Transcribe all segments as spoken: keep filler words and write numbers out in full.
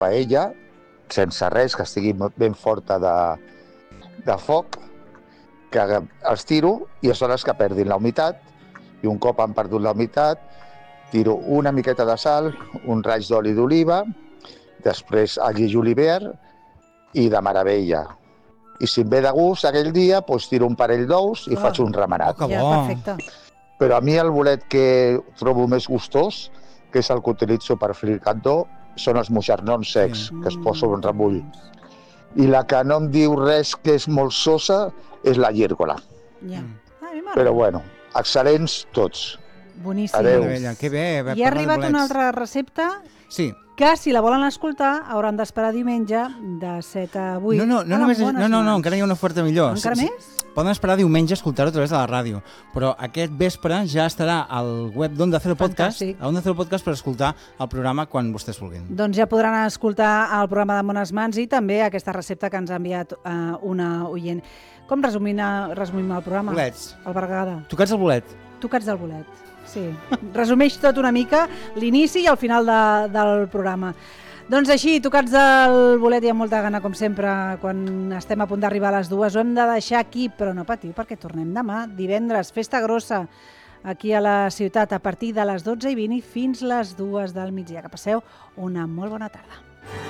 paella, sense res, que estigui ben forta de, de foc, que els tiro i són les que perdin la humitat, i un cop han perdut la humitat, tiro una miqueta de sal, un raig d'oli d'oliva, després alli julivert i de meravella. I si em ve de gust aquell dia, doncs tiro un parell d'ous i oh. faig un remenat. Oh, ja, perfecte. Però a mi el bolet que trobo més gustós, que és el que utilitzo per fer el cantó, són els moixernons secs, mm. que es posa un remull. I la que no em diu res que és molt sosa és la llírgola. Ja. Però bueno, excel·lents tots. Boníssim. Adéu. Que bé. I ha arribat una altra recepta... Sí. Que si la volen escoltar hauran d'esperar diumenge de set a vuit. No, no, no, ah, només, no, no, no, encara hi ha una oferta millor. Encara sí, més? Sí, poden esperar diumenge a escoltar-ho a través de la ràdio, però aquest vespre ja estarà al web d'Onda Cero Podcast, a Onda Cero Podcast per escoltar el programa quan vostès vulguin. Doncs ja podran escoltar el programa de Bones Mans i també aquesta recepta que ens ha enviat uh, una oient. Com resumim, resumim el programa? Bolets. El Bergada. Tocats del bolet. Tocats del bolet, sí. Resumeix tot una mica l'inici i el final de, del programa. Doncs així, tocats del bolet, hi ha molta gana, com sempre, quan estem a punt d'arribar a les dues. Ho hem de deixar aquí, però no patiu, perquè tornem demà, divendres, festa grossa, aquí a la ciutat, a partir de les dotze i vint i fins les dues del migdia. Que passeu una molt bona tarda.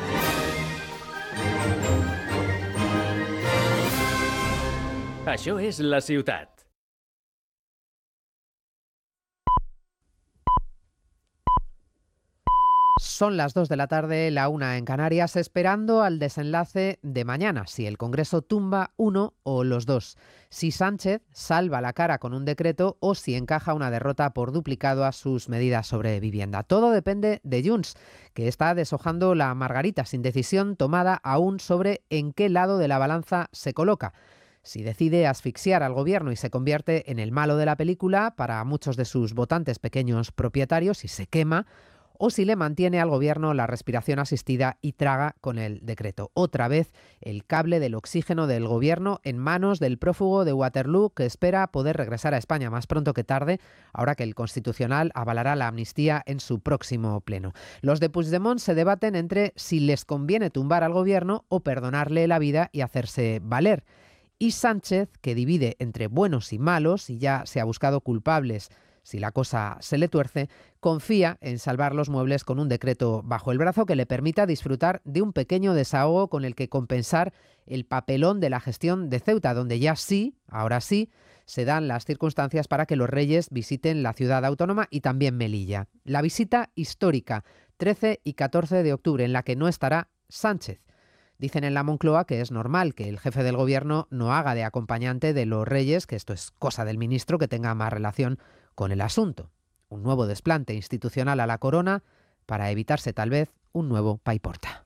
Això és La Ciutat. Son las dos de la tarde, la una en Canarias, esperando al desenlace de mañana, si el Congreso tumba uno o los dos, si Sánchez salva la cara con un decreto o si encaja una derrota por duplicado a sus medidas sobre vivienda. Todo depende de Junts, que está deshojando la margarita sin decisión tomada aún sobre en qué lado de la balanza se coloca. Si decide asfixiar al gobierno y se convierte en el malo de la película para muchos de sus votantes pequeños propietarios y se quema, o si le mantiene al gobierno la respiración asistida y traga con el decreto. Otra vez el cable del oxígeno del gobierno en manos del prófugo de Waterloo, que espera poder regresar a España más pronto que tarde, ahora que el Constitucional avalará la amnistía en su próximo pleno. Los de Puigdemont se debaten entre si les conviene tumbar al gobierno o perdonarle la vida y hacerse valer. Y Sánchez, que divide entre buenos y malos y ya se ha buscado culpables si la cosa se le tuerce, confía en salvar los muebles con un decreto bajo el brazo que le permita disfrutar de un pequeño desahogo con el que compensar el papelón de la gestión de Ceuta, donde ya sí, ahora sí, se dan las circunstancias para que los reyes visiten la ciudad autónoma y también Melilla. La visita histórica, trece y catorce de octubre, en la que no estará Sánchez. Dicen en la Moncloa que es normal que el jefe del gobierno no haga de acompañante de los reyes, que esto es cosa del ministro que tenga más relación con el asunto. Un nuevo desplante institucional a la corona para evitarse tal vez un nuevo paiporta.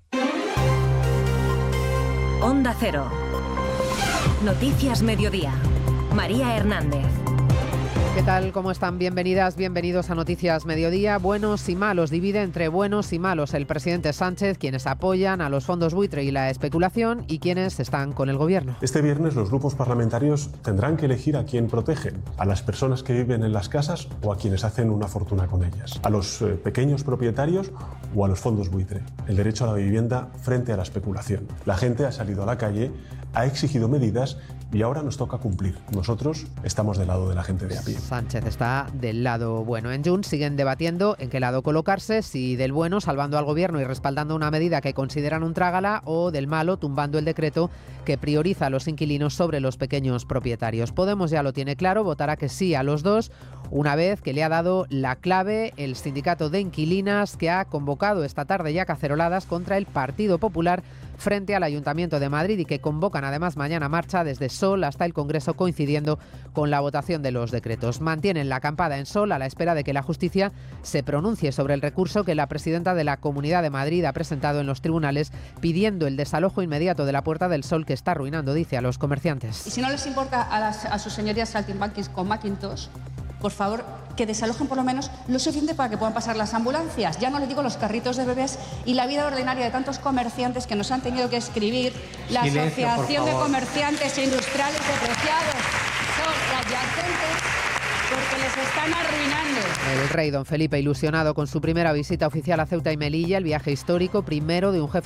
Onda Cero. Noticias Mediodía. María Hernández. ¿Qué tal? ¿Cómo están? Bienvenidas, bienvenidos a Noticias Mediodía. Buenos y malos, divide entre buenos y malos el presidente Sánchez, quienes apoyan a los fondos buitre y la especulación y quienes están con el gobierno. Este viernes los grupos parlamentarios tendrán que elegir a quién protegen, a las personas que viven en las casas o a quienes hacen una fortuna con ellas, a los eh, pequeños propietarios o a los fondos buitre. El derecho a la vivienda frente a la especulación. La gente ha salido a la calle, ha exigido medidas y ahora nos toca cumplir. Nosotros estamos del lado de la gente de a pie. Sánchez está del lado bueno. En Junts siguen debatiendo en qué lado colocarse, si del bueno, salvando al gobierno y respaldando una medida que consideran un trágala, o del malo, tumbando el decreto que prioriza a los inquilinos sobre los pequeños propietarios. Podemos ya lo tiene claro, votará que sí a los dos, una vez que le ha dado la clave el sindicato de inquilinas, que ha convocado esta tarde ya caceroladas contra el Partido Popular frente al Ayuntamiento de Madrid y que convocan además mañana marcha desde Sol hasta el Congreso, coincidiendo con la votación de los decretos. Mantienen la acampada en Sol a la espera de que la justicia se pronuncie sobre el recurso que la presidenta de la Comunidad de Madrid ha presentado en los tribunales pidiendo el desalojo inmediato de la Puerta del Sol, que está arruinando, dice, a los comerciantes. Y si no les importa a, las, a sus señorías saltimbanquis con Macintosh, por favor, que desalojen por lo menos lo suficiente para que puedan pasar las ambulancias. Ya no les digo los carritos de bebés y la vida ordinaria de tantos comerciantes que nos han tenido que escribir. La Silencio, Asociación de Comerciantes e Industriales Depreciados son adyacentes, porque les están arruinando. El rey don Felipe ilusionado con su primera visita oficial a Ceuta y Melilla, el viaje histórico primero de un jefe